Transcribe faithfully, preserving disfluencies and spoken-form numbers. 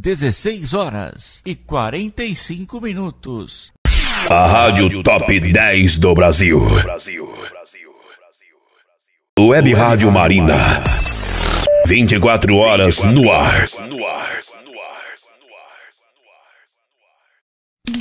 dezesseis horas e quarenta e cinco minutos. A Rádio Top dez do Brasil. Web Rádio Marina. vinte e quatro horas no ar.